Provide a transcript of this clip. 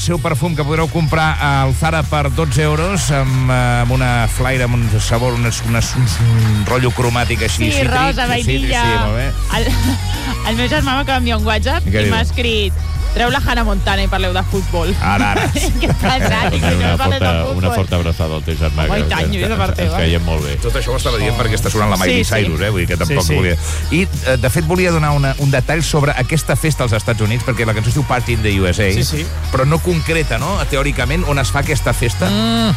seu perfum que podreu comprar al Zara per 12 euros amb una flaire, amb un sabor, un rotllo cromàtic així. Sí, rosa, vainilla. Sí, molt bé. El meu germà m'acaba d'enviar un WhatsApp i m'ha escrit: treu la Hannah Montana i parleu de futbol. Ara. Què passa? Una forta abraçada al teu germà. Home, i tant, Lluís, de part teva. Ens caiem molt bé. Tot això ho estava dient perquè està sonant la Miley Cyrus, vull dir que tampoc volia... I, de fet, volia donar un detall sobre aquesta festa als Estats Units, perquè la cançó es diu Party in the USA, però no concreta, no?, teòricament, on es fa aquesta festa.